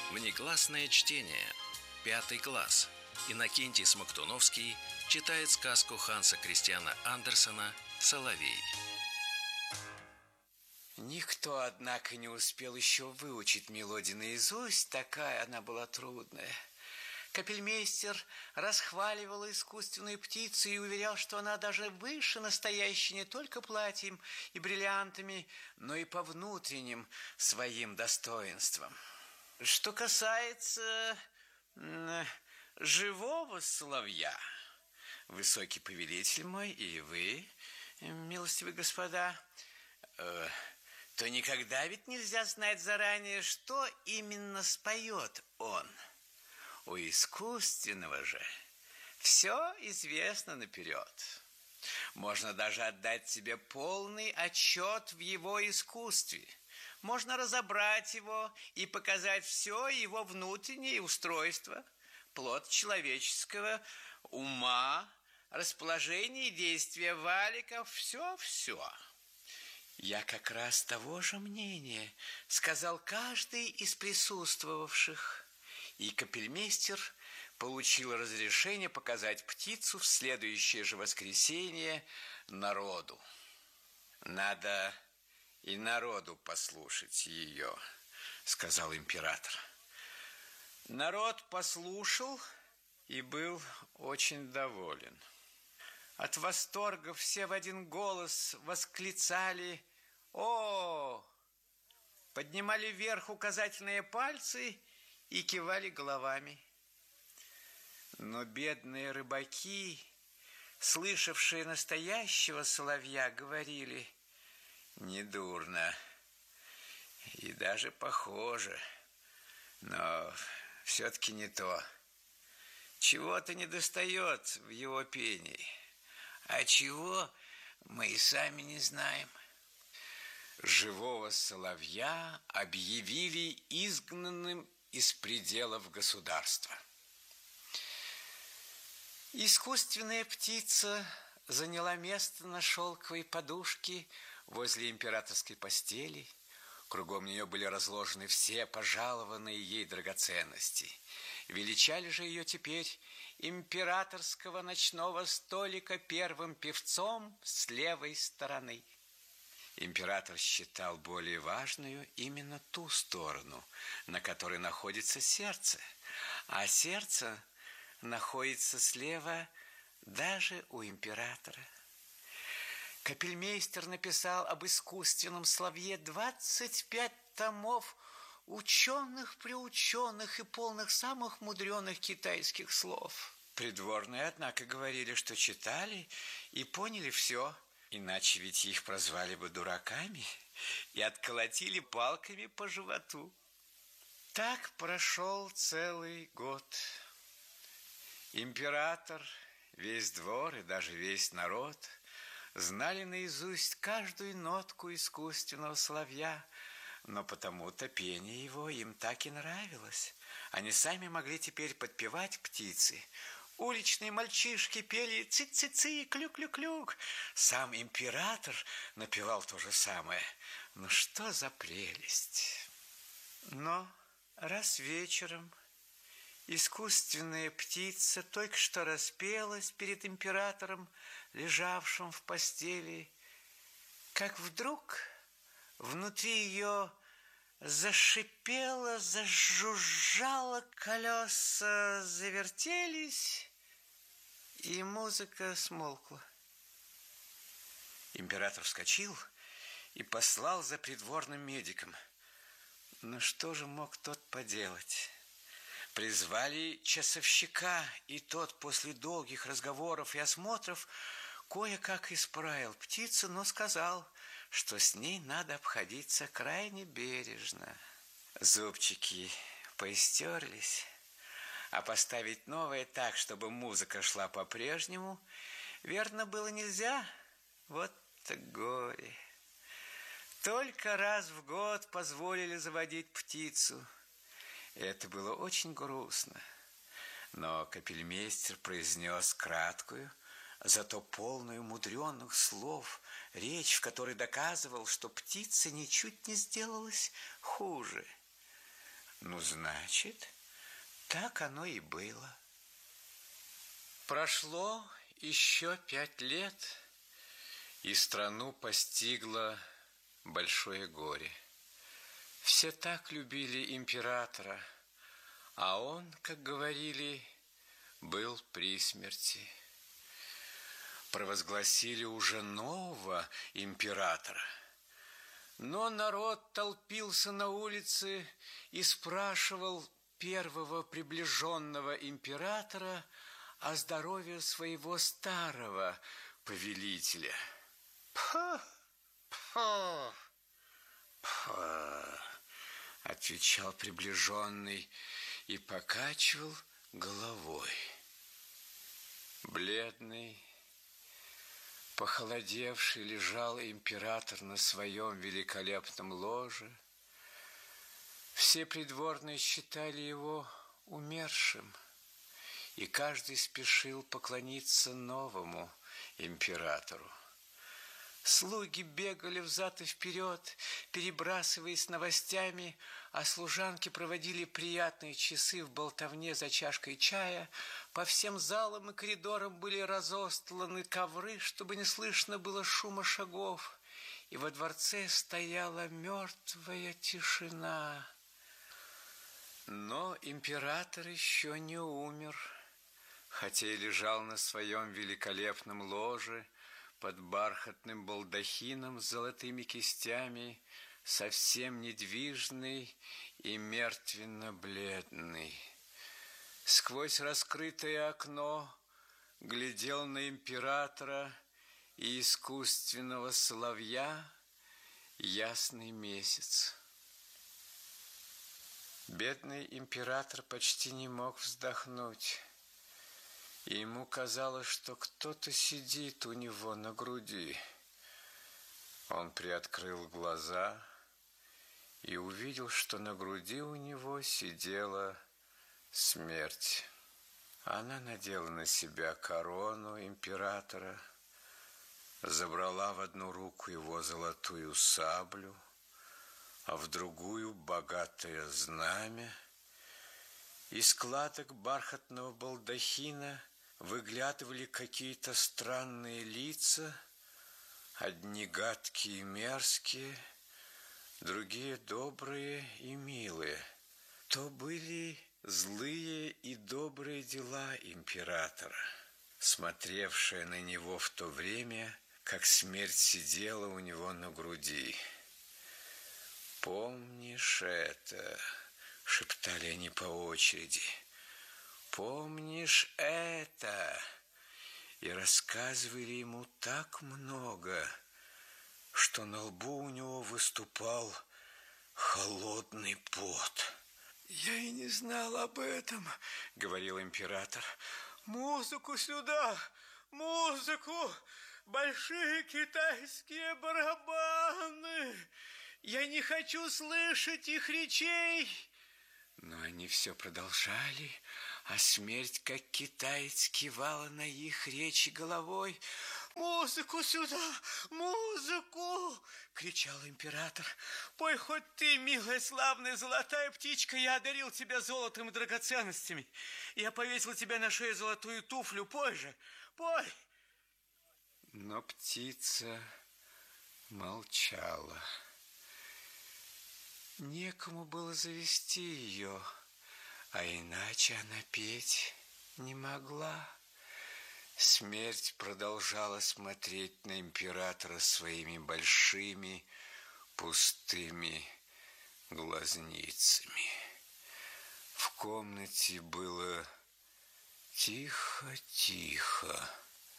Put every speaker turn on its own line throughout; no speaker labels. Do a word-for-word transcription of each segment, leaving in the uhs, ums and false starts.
Внеклассное чтение. Пятый класс. Иннокентий Смоктуновский читает сказку Ханса Кристиана Андерсена «Соловей».
Никто, однако, не успел еще выучить мелодию наизусть, такая она была трудная. Капельмейстер расхваливал искусственную птицу и уверял, что она даже выше настоящей не только платьем и бриллиантами, но и по внутренним своим достоинствам. Что касается м, живого соловья, высокий повелитель мой и вы, милостивые господа, э, то никогда ведь нельзя знать заранее, что именно споет он. У искусственного же все известно наперед. Можно даже отдать себе полный отчет в его искусстве. Можно разобрать его и показать все его внутреннее устройство, плод человеческого ума, расположение и действия валиков, все-все. Я как раз того же мнения, сказал каждый из присутствовавших. И капельмейстер получил разрешение показать птицу в следующее же воскресенье народу. Надо и народу послушать ее, сказал император. Народ послушал и был очень доволен. От восторга все в один голос восклицали «О!», поднимали вверх указательные пальцы и кивали головами. Но бедные рыбаки, слышавшие настоящего соловья, говорили: недурно и даже похоже, но все-таки не то. Чего-то недостает в его пении. А чего, мы и сами не знаем. Живого соловья объявили изгнанным из пределов государства. Искусственная птица заняла место на шелковой подушке возле императорской постели. Кругом нее были разложены все пожалованные ей драгоценности. Величали же ее теперь императорского ночного столика первым певцом с левой стороны. Император считал более важную именно ту сторону, на которой находится сердце, а сердце находится слева даже у императора. Капельмейстер написал об искусственном соловье двадцать пять томов ученых-преученых и полных самых мудреных китайских слов. Придворные, однако, говорили, что читали и поняли все. Иначе ведь их прозвали бы дураками и отколотили палками по животу. Так прошел целый год. Император, весь двор и даже весь народ знали наизусть каждую нотку искусственного соловья, но потому-то пение его им так и нравилось. Они сами могли теперь подпевать птицы. Уличные мальчишки пели ци-ци-ци, клюк-клюк-клюк. Сам император напевал то же самое. Ну что за прелесть! Но раз вечером искусственная птица только что распелась перед императором, лежавшим в постели, как вдруг внутри ее зашипело, зажужжало, колеса завертелись, и музыка смолкла. Император вскочил и послал за придворным медиком. Но что же мог тот поделать? Призвали часовщика, и тот после долгих разговоров и осмотров кое-как исправил птицу, но сказал, что с ней надо обходиться крайне бережно. Зубчики поистерлись, а поставить новое так, чтобы музыка шла по-прежнему, верно, было нельзя. Вот так горе. Только раз в год позволили заводить птицу. Это было очень грустно. Но капельмейстер произнес краткую, зато полную мудрёных слов, речь, в которой доказывал, что птица ничуть не сделалась хуже. Ну, значит, так оно и было. Прошло еще пять лет, и страну постигло большое горе. Все так любили императора, а он, как говорили, был при смерти. Провозгласили уже нового императора. Но народ толпился на улице и спрашивал первого приближенного императора о здоровье своего старого повелителя. «Пф, пф, пф», отвечал приближенный и покачивал головой. Бледный, похолодевший лежал император на своем великолепном ложе. Все придворные считали его умершим, и каждый спешил поклониться новому императору. Слуги бегали взад и вперед, перебрасываясь новостями, а служанки проводили приятные часы в болтовне за чашкой чая. По всем залам и коридорам были разостланы ковры, чтобы не слышно было шума шагов, и во дворце стояла мертвая тишина. Но император еще не умер, хотя и лежал на своем великолепном ложе под бархатным балдахином с золотыми кистями, совсем недвижный и мертвенно-бледный. Сквозь раскрытое окно глядел на императора и искусственного соловья ясный месяц. Бедный император почти не мог вздохнуть, и ему казалось, что кто-то сидит у него на груди. Он приоткрыл глаза и увидел, что на груди у него сидела смерть. Она надела на себя корону императора, забрала в одну руку его золотую саблю, а в другую богатое знамя. Из складок бархатного балдахина выглядывали какие-то странные лица, одни гадкие и мерзкие, другие добрые и милые. То были злые и добрые дела императора, смотревшие на него в то время, как смерть сидела у него на груди. «Помнишь это?» — шептали они по очереди. «Помнишь это?» И рассказывали ему так много, что на лбу у него выступал холодный пот. «Я и не знал об этом», — говорил император. «Музыку сюда! Музыку! Большие китайские барабаны! Я не хочу слышать их речей!» Но они все продолжали, а смерть, как китаец, кивала на их речи головой. «Музыку сюда! Музыку!» — кричал император. «Пой хоть ты, милая, славная золотая птичка, я одарил тебя золотом и драгоценностями. Я повесил тебе на шею золотую туфлю. Пой же, пой!» Но птица молчала. Некому было завести ее, а иначе она петь не могла. Смерть продолжала смотреть на императора своими большими пустыми глазницами. В комнате было тихо-тихо.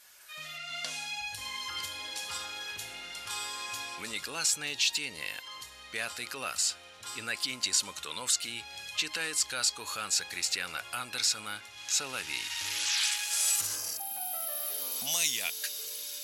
Внеклассное чтение. Пятый класс. Иннокентий Смоктуновский читает сказку Ханса Кристиана Андерсена «Соловей».
Маяк.